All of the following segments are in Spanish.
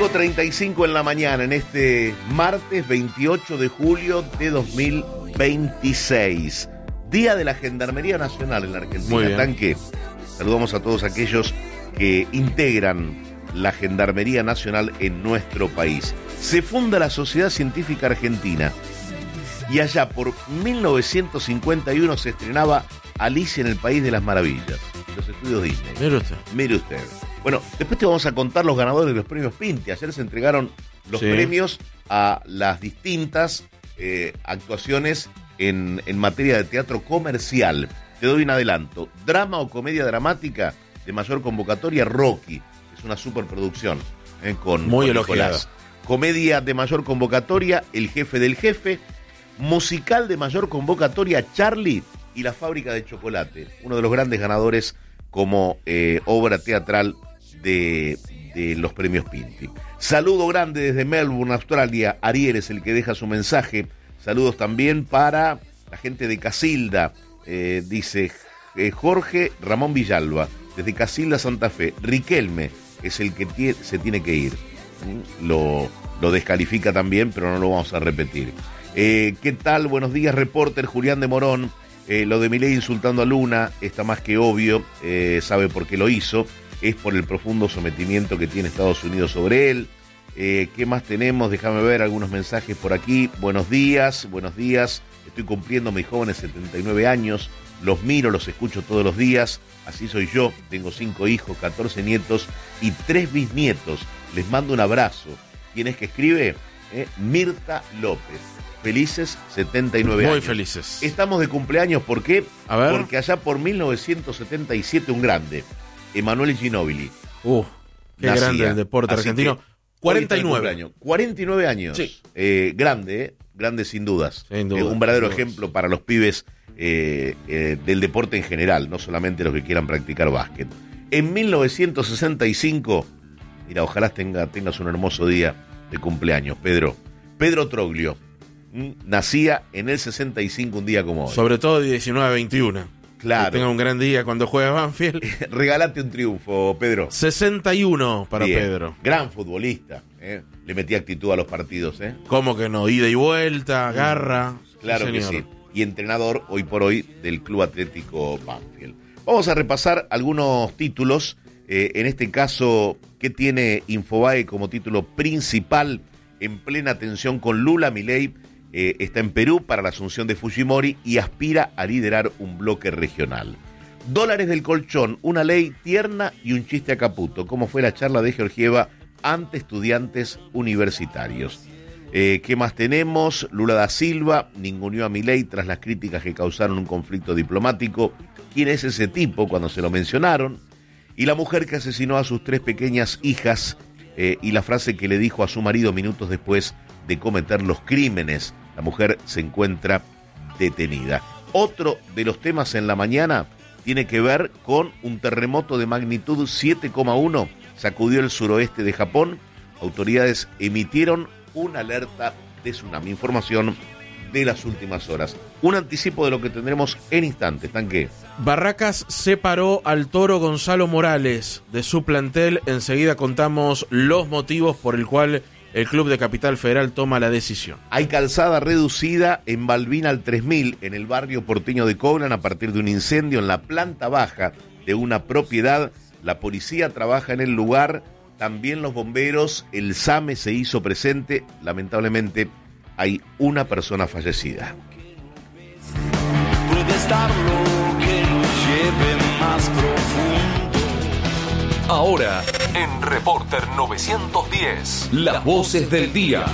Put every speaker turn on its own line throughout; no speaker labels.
5:35 en la mañana, en este martes 28 de julio de 2026. Día de la Gendarmería Nacional en la Argentina. Tanque, saludamos a todos aquellos que integran la Gendarmería Nacional en nuestro país. Se funda la Sociedad Científica Argentina y allá por 1951 se estrenaba Alicia en el País de las Maravillas, los estudios Disney. Mire usted. Bueno, después te vamos a contar los ganadores de los premios Pinti. Ayer se entregaron los premios a las distintas actuaciones en materia de teatro comercial. Te doy un adelanto. Drama o comedia dramática de mayor convocatoria, Rocky. Es una superproducción con
elogiada.
Comedia de mayor convocatoria, El jefe del jefe. Musical de mayor convocatoria, Charlie y la fábrica de chocolate. Uno de los grandes ganadores como obra teatral de los premios Pinti. Saludo grande desde Melbourne, Australia. Ariel es el que deja su mensaje. Saludos también para la gente de Casilda. Dice Jorge Ramón Villalba, desde Casilda, Santa Fe. Riquelme es el que se tiene que ir. Lo descalifica también, pero no lo vamos a repetir. ¿Qué tal? Buenos días, reporter Julián de Morón. Lo de Milei insultando a Luna está más que obvio. Sabe por qué lo hizo. Es por el profundo sometimiento que tiene Estados Unidos sobre él. ¿Qué más tenemos? Déjame ver algunos mensajes por aquí. Buenos días. Estoy cumpliendo mis jóvenes 79 años. Los miro, los escucho todos los días. Así soy yo. Tengo 5 hijos, 14 nietos y 3 bisnietos. Les mando un abrazo. ¿Quién es que escribe? Mirta López. Felices 79 años.
Muy felices.
Estamos de cumpleaños, ¿por qué?
A ver.
Porque allá por 1977 un grande, Emanuele Ginóbili.
Qué grande el deporte argentino.
49 años. Sí. Grande sin dudas. Sin duda, un verdadero ejemplo para los pibes del deporte en general, no solamente los que quieran practicar básquet. En 1965, mira, ojalá tengas un hermoso día de cumpleaños, Pedro. Pedro Troglio nacía en el 65, un día como hoy.
Sobre todo 19-21.
Claro.
Que tenga un gran día cuando juega Banfield.
Regálate un triunfo, Pedro.
61 para
Bien.
Pedro.
Gran futbolista. Le metía actitud a los partidos.
¿Cómo que no? Ida y vuelta, garra.
Claro que sí. Y entrenador hoy por hoy del Club Atlético Banfield. Vamos a repasar algunos títulos. En este caso, ¿qué tiene Infobae como título principal? En plena tensión con Lula, Milei está en Perú para la asunción de Fujimori y aspira a liderar un bloque regional. Dólares del colchón, una ley tierna y un chiste a Caputo. ¿Cómo fue la charla de Georgieva ante estudiantes universitarios? ¿Qué más tenemos? Lula da Silva ninguneó a Milei tras las críticas que causaron un conflicto diplomático. ¿Quién es ese tipo cuando se lo mencionaron? Y la mujer que asesinó a sus 3 pequeñas hijas y la frase que le dijo a su marido minutos después de cometer los crímenes. La mujer se encuentra detenida. Otro de los temas en la mañana tiene que ver con un terremoto de magnitud 7,1. Sacudió el suroeste de Japón. Autoridades emitieron una alerta de tsunami. Información de las últimas horas. Un anticipo de lo que tendremos en instantes. Tanque.
Barracas separó al Toro Gonzalo Morales de su plantel. Enseguida contamos los motivos por el cual el club de Capital Federal toma la decisión.
Hay calzada reducida en Balbín al 3000, en el barrio porteño de Coblan, a partir de un incendio en la planta baja de una propiedad. La policía trabaja en el lugar, también los bomberos, el SAME se hizo presente. Lamentablemente hay una persona fallecida.
Puede estar lo que nos lleve más profundo.
Ahora, en Reporter 910, las voces del día.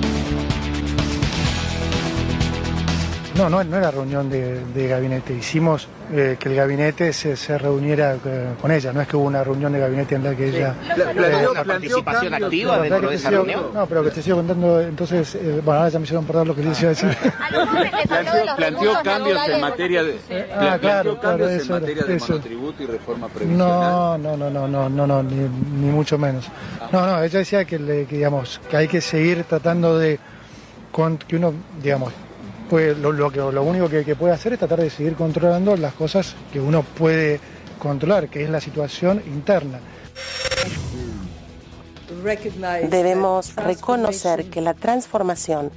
No era reunión de gabinete. Hicimos que el gabinete se reuniera con ella. No es que hubo una reunión de gabinete en la que ella...
¿Planteó participación activa dentro de esa reunión?
No, pero que te sigo contando, entonces... ahora ya me hicieron perder lo que les iba a decir.
¿Planteó cambios en materia de... de monotributo y reforma previsional?
No, ni mucho menos. No, ella decía que digamos, que hay que seguir tratando de... que uno, digamos... Pues lo único que puede hacer es tratar de seguir controlando las cosas que uno puede controlar, que es la situación interna.
Debemos reconocer que la transformación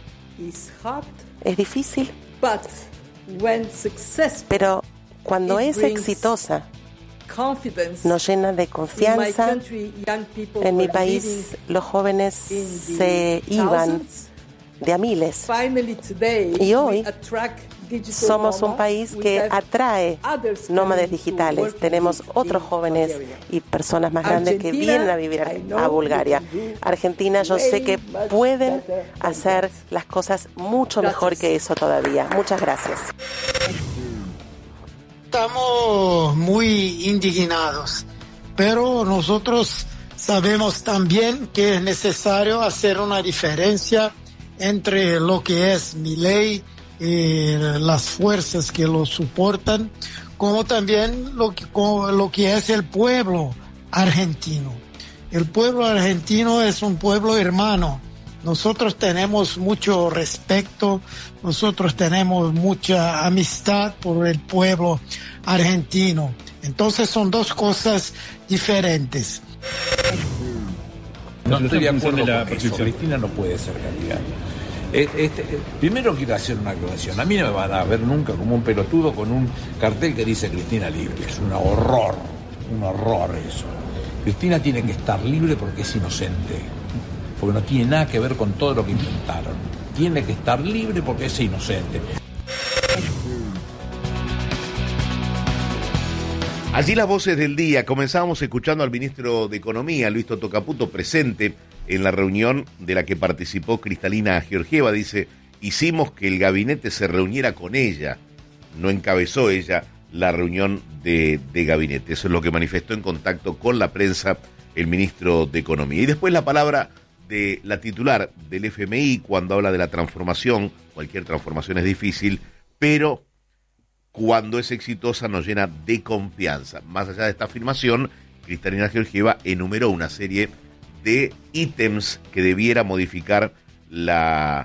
es difícil, pero cuando es exitosa, nos llena de confianza. En mi país, los jóvenes se iban de a miles. Y hoy somos un país que atrae nómades digitales. Tenemos otros jóvenes y personas más grandes que vienen a vivir a Bulgaria. Argentina, yo sé que pueden hacer las cosas mucho mejor que eso todavía. Muchas gracias.
Estamos muy indignados, pero nosotros sabemos también que es necesario hacer una diferencia entre lo que es Milei y las fuerzas que lo soportan, como también lo que es el pueblo argentino. El pueblo argentino es un pueblo hermano. Nosotros tenemos mucho respeto, nosotros tenemos mucha amistad por el pueblo argentino. Entonces son dos cosas diferentes.
No estoy de acuerdo con eso. Cristina no puede ser candidata. Primero quiero hacer una aclaración. A mí no me van a ver nunca como un pelotudo con un cartel que dice Cristina libre. Es un horror eso. Cristina tiene que estar libre porque es inocente, porque no tiene nada que ver con todo lo que inventaron. Tiene que estar libre porque es inocente.
Allí las voces del día. Comenzábamos escuchando al ministro de Economía, Luis Toto Caputo, presente en la reunión de la que participó Cristalina Georgieva. Dice, hicimos que el gabinete se reuniera con ella. No encabezó ella la reunión de gabinete. Eso es lo que manifestó en contacto con la prensa el ministro de Economía. Y después la palabra de la titular del FMI cuando habla de la transformación. Cualquier transformación es difícil, pero cuando es exitosa nos llena de confianza. Más allá de esta afirmación, Cristalina Georgieva enumeró una serie de ítems que debiera modificar la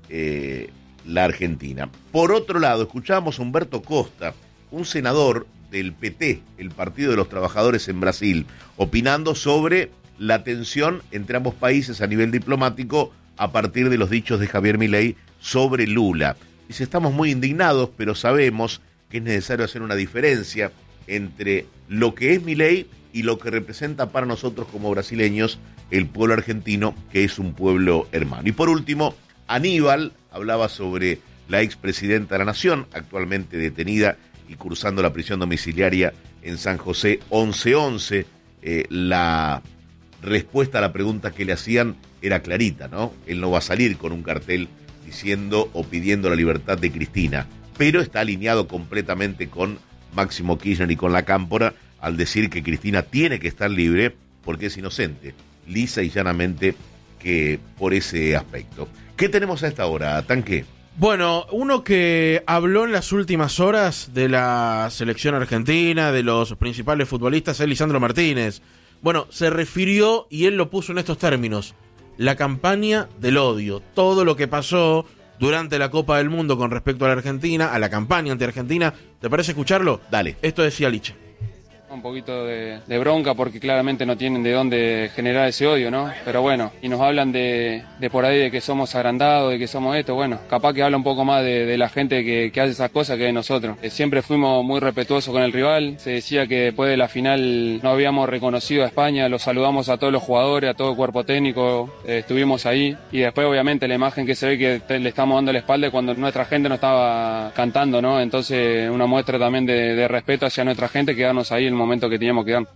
Argentina. Por otro lado, escuchamos a Humberto Costa, un senador del PT, el Partido de los Trabajadores en Brasil, opinando sobre la tensión entre ambos países a nivel diplomático a partir de los dichos de Javier Milei sobre Lula. Dice, estamos muy indignados, pero sabemos que es necesario hacer una diferencia entre lo que es Milei y lo que representa para nosotros como brasileños el pueblo argentino, que es un pueblo hermano. Y por último, Aníbal hablaba sobre la expresidenta de la Nación, actualmente detenida y cursando la prisión domiciliaria en San José 1111. La respuesta a la pregunta que le hacían era clarita, ¿no? Él no va a salir con un cartel diciendo o pidiendo la libertad de Cristina, pero está alineado completamente con Máximo Kirchner y con la Cámpora al decir que Cristina tiene que estar libre porque es inocente, lisa y llanamente que por ese aspecto. ¿Qué tenemos a esta hora, Tanque?
Bueno, uno que habló en las últimas horas de la selección argentina, de los principales futbolistas, es Lisandro Martínez. Bueno, se refirió y él lo puso en estos términos: la campaña del odio, todo lo que pasó durante la Copa del Mundo con respecto a la Argentina, a la campaña anti-Argentina. ¿Te parece escucharlo?
Dale.
Esto decía Liche.
Un poquito de bronca porque claramente no tienen de dónde generar ese odio, ¿no? Pero bueno, y nos hablan de por ahí de que somos agrandados, de que somos esto, bueno, capaz que habla un poco más de la gente que hace esas cosas que de nosotros. Siempre fuimos muy respetuosos con el rival, se decía que después de la final no habíamos reconocido a España, los saludamos a todos los jugadores, a todo el cuerpo técnico, estuvimos ahí y después obviamente la imagen que se ve que le estamos dando la espalda cuando nuestra gente no estaba cantando, ¿no? Entonces una muestra también de respeto hacia nuestra gente, quedarnos ahí en el momento que teníamos que dar.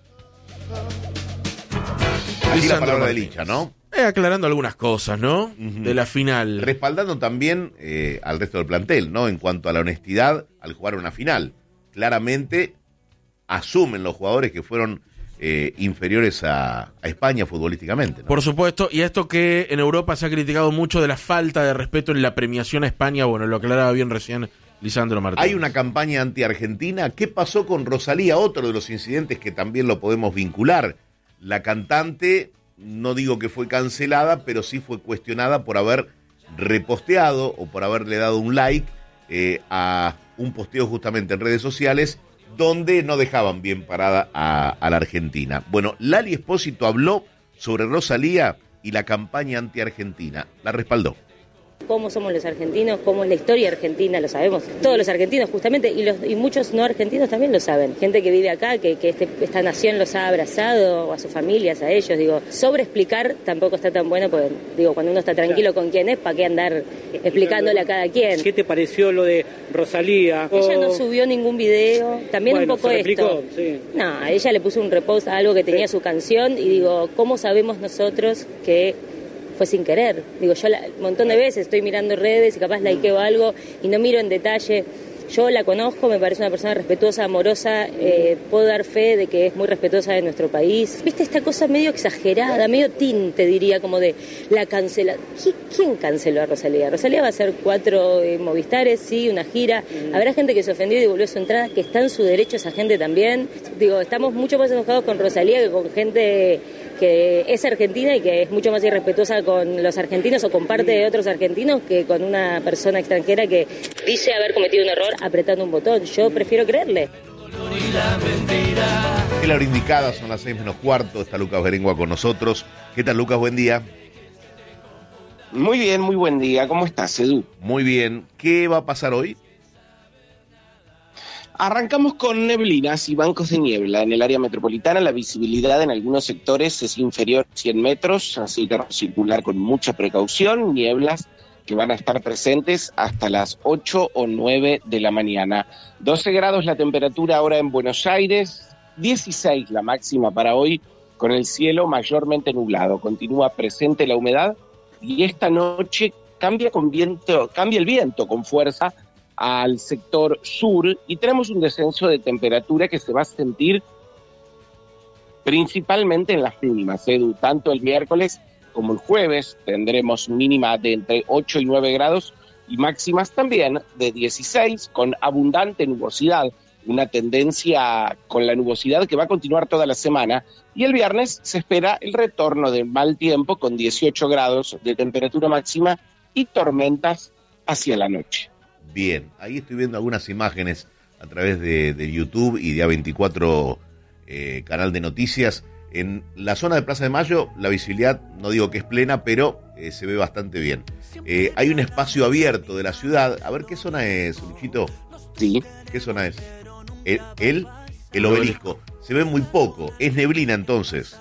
Así la palabra de Licha, ¿no?
Aclarando algunas cosas, ¿no? De la final.
Respaldando también al resto del plantel, ¿no? En cuanto a la honestidad al jugar una final. Claramente asumen los jugadores que fueron inferiores a España futbolísticamente, ¿no?
Por supuesto, y esto que en Europa se ha criticado mucho de la falta de respeto en la premiación a España, bueno, lo aclaraba bien recién Lisandro Martínez.
Hay una campaña anti-argentina. ¿Qué pasó con Rosalía? Otro de los incidentes que también lo podemos vincular. La cantante, no digo que fue cancelada, pero sí fue cuestionada por haber reposteado o por haberle dado un like a un posteo justamente en redes sociales donde no dejaban bien parada a la Argentina. Bueno, Lali Espósito habló sobre Rosalía y la campaña anti-argentina. La respaldó.
Cómo somos los argentinos, cómo es la historia argentina, lo sabemos. Todos los argentinos justamente, y muchos no argentinos también lo saben. Gente que vive acá, que esta nación los ha abrazado, o a sus familias, a ellos. Digo, sobre explicar tampoco está tan bueno, porque digo, cuando uno está tranquilo con quién es, ¿para qué andar explicándole a cada quien?
¿Qué te pareció lo de Rosalía?
Ella no subió ningún video, también
bueno,
un poco
se replicó,
esto.
sí.
No, a ella le puso un repost a algo que tenía su canción, y digo, ¿cómo sabemos nosotros que fue sin querer? Digo, yo un montón de veces estoy mirando redes y capaz likeo algo y no miro en detalle. Yo la conozco, me parece una persona respetuosa, amorosa, puedo dar fe de que es muy respetuosa de nuestro país. ¿Viste esta cosa medio exagerada, medio tinte, diría, como de la cancela? ¿Quién canceló a Rosalía? Rosalía va a hacer 4 Movistares, sí, una gira. Habrá gente que se ofendió y devolvió su entrada, que está en su derecho esa gente también. Digo, estamos mucho más enojados con Rosalía que con gente que es argentina y que es mucho más irrespetuosa con los argentinos o con parte de otros argentinos que con una persona extranjera que dice haber cometido un error apretando un botón. Yo prefiero creerle.
Es la hora indicada, son las 6 menos cuarto, está Lucas Berengua con nosotros. ¿Qué tal, Lucas? Buen día.
Muy bien, muy buen día. ¿Cómo estás, Edu?
Muy bien. ¿Qué va a pasar hoy?
Arrancamos con neblinas y bancos de niebla. En el área metropolitana la visibilidad en algunos sectores es inferior a 100 metros, así que circular con mucha precaución. Nieblas que van a estar presentes hasta las 8 o 9 de la mañana. 12 grados la temperatura ahora en Buenos Aires, 16 la máxima para hoy, con el cielo mayormente nublado. Continúa presente la humedad y esta noche cambia el viento con fuerza al sector sur y tenemos un descenso de temperatura que se va a sentir principalmente en las mínimas, Edu. Tanto el miércoles como el jueves tendremos mínima de entre 8 y 9 grados y máximas también de 16 con abundante nubosidad, una tendencia con la nubosidad que va a continuar toda la semana, y el viernes se espera el retorno del mal tiempo con 18 grados de temperatura máxima y tormentas hacia la noche.
Bien, ahí estoy viendo algunas imágenes a través de YouTube y de A24 canal de noticias. En la zona de Plaza de Mayo la visibilidad, no digo que es plena, pero se ve bastante bien. Hay un espacio abierto de la ciudad. A ver, ¿qué zona es, Luchito?
Sí.
¿Qué zona es? El obelisco. Se ve muy poco. Es neblina entonces.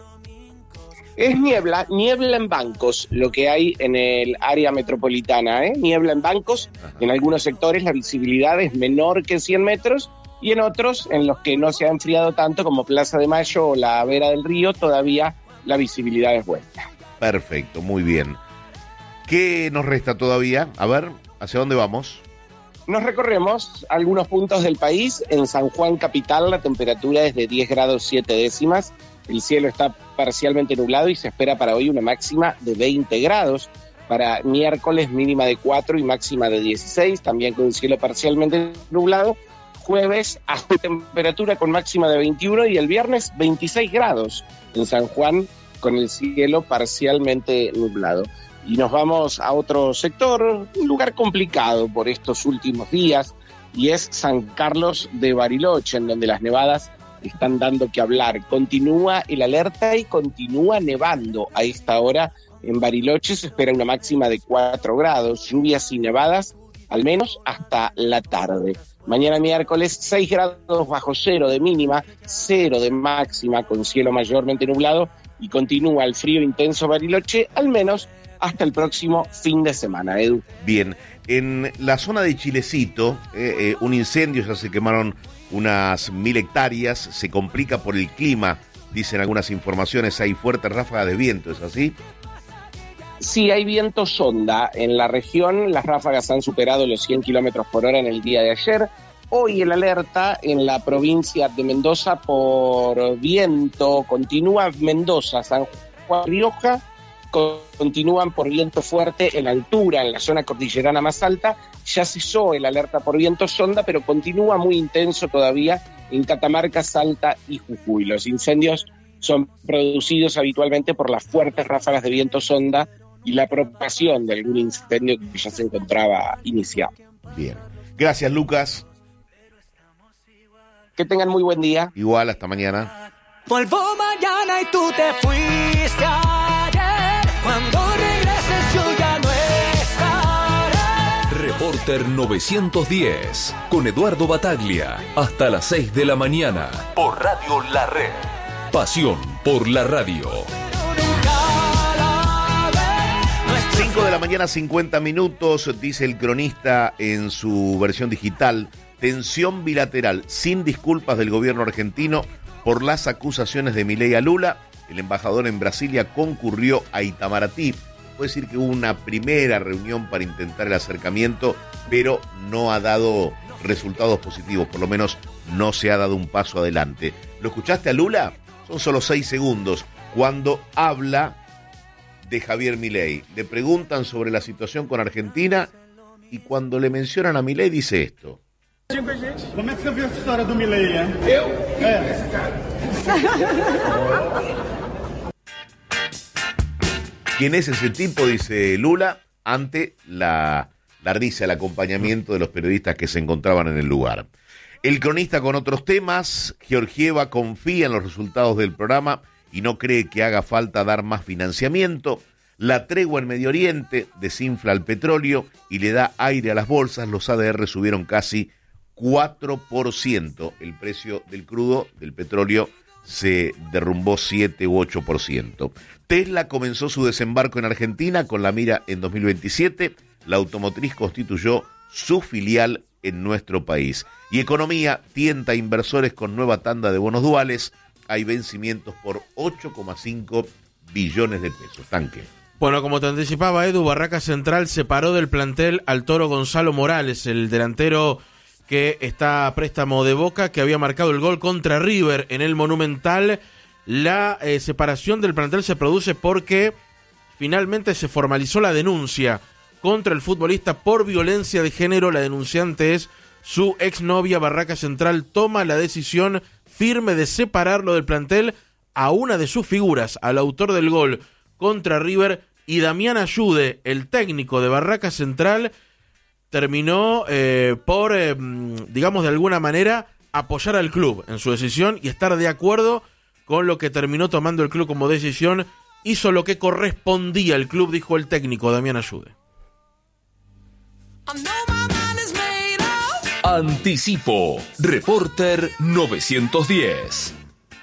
Es niebla en bancos, lo que hay en el área metropolitana, niebla en bancos. Ajá. En algunos sectores la visibilidad es menor que 100 metros y en otros, en los que no se ha enfriado tanto como Plaza de Mayo o la Vera del Río, todavía la visibilidad es buena.
Perfecto, muy bien. ¿Qué nos resta todavía? A ver, ¿hacia dónde vamos?
Nos recorremos algunos puntos del país. En San Juan capital la temperatura es de 10 grados 7 décimas. El cielo está parcialmente nublado y se espera para hoy una máxima de 20 grados. Para miércoles mínima de 4 y máxima de 16, también con el cielo parcialmente nublado. Jueves hasta temperatura con máxima de 21 y el viernes 26 grados en San Juan con el cielo parcialmente nublado. Y nos vamos a otro sector, un lugar complicado por estos últimos días, y es San Carlos de Bariloche, en donde las nevadas están dando que hablar. Continúa el alerta y continúa nevando a esta hora. En Bariloche se espera una máxima de 4 grados, lluvias y nevadas al menos hasta la tarde. Mañana miércoles 6 grados bajo cero de mínima, 0 de máxima con cielo mayormente nublado y continúa el frío intenso Bariloche al menos hasta el próximo fin de semana, Edu.
Bien, en la zona de Chilecito, un incendio, ya se quemaron unas 1000 hectáreas, se complica por el clima, dicen algunas informaciones, hay fuertes ráfagas de viento, ¿es así?
Sí, hay viento sonda en la región, las ráfagas han superado los 100 kilómetros por hora en el día de ayer. Hoy el alerta en la provincia de Mendoza por viento, continúa Mendoza, San Juan, Rioja, continúan por viento fuerte en altura, en la zona cordillerana más alta. Ya cesó el alerta por viento sonda, pero continúa muy intenso todavía en Catamarca, Salta y Jujuy. Los incendios son producidos habitualmente por las fuertes ráfagas de viento sonda y la propagación de algún incendio que ya se encontraba iniciado.
Bien. Gracias, Lucas.
Que tengan muy buen día.
Igual, hasta mañana.
Vuelvo mañana y tú te fuiste ayer. Cuando regreses yo ya no estaré.
Reporter 910 con Eduardo Bataglia hasta las 6 de la mañana por Radio La Red. Pasión por la radio.
5 de la mañana, 50 minutos, dice el cronista en su versión digital. Tensión bilateral sin disculpas del gobierno argentino por las acusaciones de Milei a Lula. El embajador en Brasilia concurrió a Itamaraty. Puede decir que hubo una primera reunión para intentar el acercamiento, pero no ha dado resultados positivos, por lo menos no se ha dado un paso adelante. ¿Lo escuchaste a Lula? Son solo 6 segundos cuando habla de Javier Milei. Le preguntan sobre la situación con Argentina y cuando le mencionan a Milei dice esto.
¿Cómo es que você viu essa história do Milei, hein?
¿Quién es ese tipo? Dice Lula ante la risa, el acompañamiento de los periodistas que se encontraban en el lugar. El cronista con otros temas. Georgieva confía en los resultados del programa y no cree que haga falta dar más financiamiento. La tregua en Medio Oriente desinfla el petróleo y le da aire a las bolsas. Los ADR subieron casi 4%. El precio del crudo, del petróleo, se derrumbó 7 u 8%. Tesla comenzó su desembarco en Argentina con la mira en 2027. La automotriz constituyó su filial en nuestro país. Y economía tienta a inversores con nueva tanda de bonos duales. Hay vencimientos por 8,5 billones de pesos. Tanque.
Bueno, como te anticipaba Edu, Barraca Central separó del plantel al Toro Gonzalo Morales, el delantero que está a préstamo de Boca, que había marcado el gol contra River en el Monumental. La separación del plantel se produce porque finalmente se formalizó la denuncia contra el futbolista por violencia de género. La denunciante es su exnovia. Barraca Central toma la decisión firme de separarlo del plantel a una de sus figuras, al autor del gol contra River, y Damián Ayude, el técnico de Barraca Central, terminó por, digamos de alguna manera, apoyar al club en su decisión y estar de acuerdo con lo que terminó tomando el club como decisión. Hizo lo que correspondía al club, dijo el técnico Damián Ayude.
Anticipo. Reporter 910.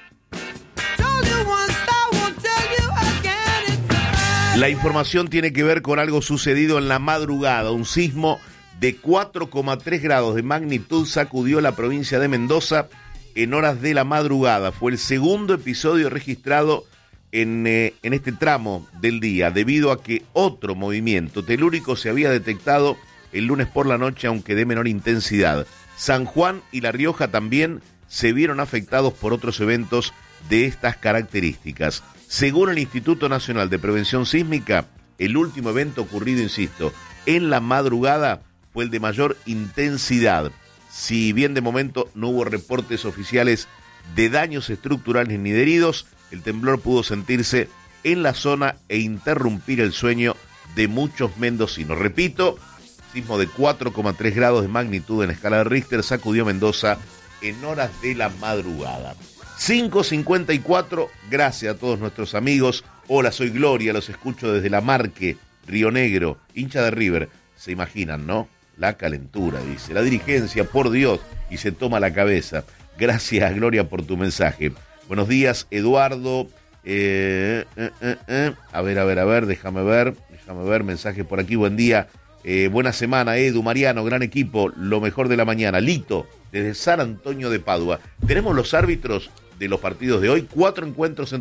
La información tiene que ver con algo sucedido en la madrugada. Un sismo de 4,3 grados de magnitud sacudió la provincia de Mendoza en horas de la madrugada. Fue el segundo episodio registrado en este tramo del día, debido a que otro movimiento telúrico se había detectado el lunes por la noche, aunque de menor intensidad. San Juan y La Rioja también se vieron afectados por otros eventos de estas características. Según el Instituto Nacional de Prevención Sísmica, el último evento ocurrido, insisto, en la madrugada fue el de mayor intensidad. Si bien de momento no hubo reportes oficiales de daños estructurales ni de heridos, el temblor pudo sentirse en la zona e interrumpir el sueño de muchos mendocinos. Repito, sismo de 4,3 grados de magnitud en escala de Richter sacudió Mendoza en horas de la madrugada. 5:54, gracias a todos nuestros amigos. Hola, soy Gloria, los escucho desde La Marque, Río Negro, hincha de River. Se imaginan, ¿no? La calentura, dice. La dirigencia, por Dios, y se toma la cabeza. Gracias, Gloria, por tu mensaje. Buenos días, Eduardo. A ver, déjame ver, mensaje por aquí. Buen día, buena semana, Edu, Mariano, gran equipo, lo mejor de la mañana. Lito, desde San Antonio de Padua. Tenemos los árbitros de los partidos de hoy, 4 encuentros en